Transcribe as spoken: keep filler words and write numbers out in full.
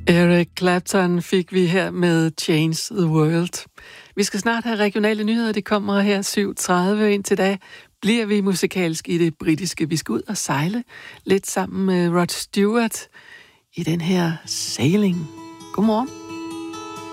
Eric Clapton fik vi her med Change the World. Vi skal snart have regionale nyheder, det kommer her syv tredive. Indtil da bliver vi musikalsk i det britiske. Vi skal ud og sejle lidt sammen med Rod Stewart i den her Sailing. Godmorgen.